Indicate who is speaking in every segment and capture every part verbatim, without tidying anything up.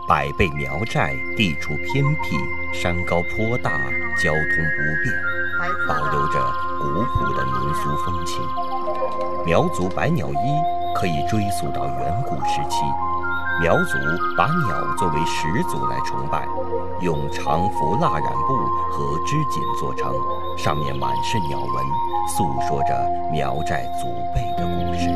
Speaker 1: 百倍苗寨地处偏僻，山高坡大，交通不便，保留着古朴的民俗风情。苗族百鸟衣可以追溯到远古时期，苗族把鸟作为始祖来崇拜，用长服蜡染布和织锦做成，上面满是鸟纹，诉说着苗寨祖辈的故事。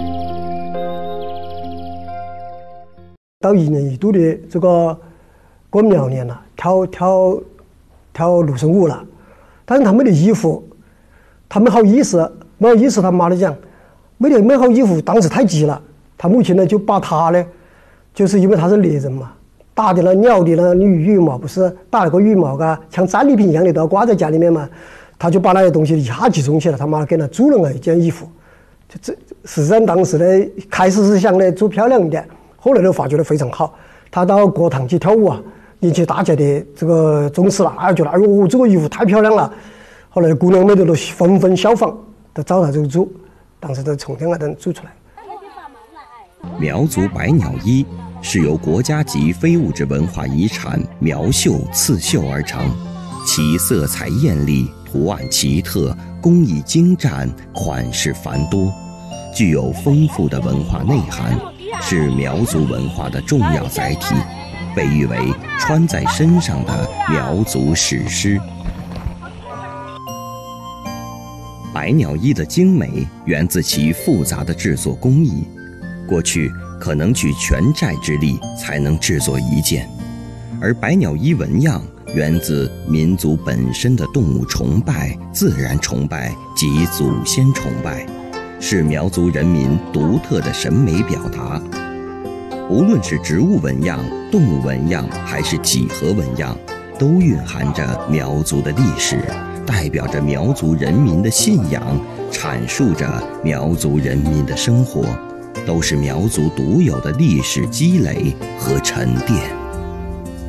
Speaker 2: 到一年一度的这个过苗年了，跳跳跳芦笙舞了，但是他们的衣服，他们好意思没好意思，他妈的讲，没得没好衣服，当时太急了，他母亲呢就把他呢，就是因为他是猎人嘛，打的了鸟的了羽羽毛，不是打了个羽毛嘎，像战利品一样的都要挂在家里面嘛，他就把那些东西一下集中起来，他妈给他做了一件衣服，就这实际上当时呢开始是想呢做漂亮一点。后来都发觉得非常好，他到国堂去跳舞啊，引起大家的这个重视了，哎，觉得哎呦这个衣服太漂亮了。后来姑娘们都纷纷效仿，都照他这个做，当时都从这样的做出来。
Speaker 1: 苗族百鸟衣是由国家级非物质文化遗产苗绣刺绣而成，其色彩艳丽，图案奇特，工艺精湛，款式繁多，具有丰富的文化内涵。是苗族文化的重要载体，被誉为穿在身上的苗族史诗。百鸟衣的精美源自其复杂的制作工艺，过去可能举全寨之力才能制作一件，而百鸟衣纹样源自民族本身的动物崇拜、自然崇拜及祖先崇拜，是苗族人民独特的审美表达。无论是植物纹样、动物纹样还是几何纹样，都蕴含着苗族的历史，代表着苗族人民的信仰，阐述着苗族人民的生活，都是苗族独有的历史积累和沉淀。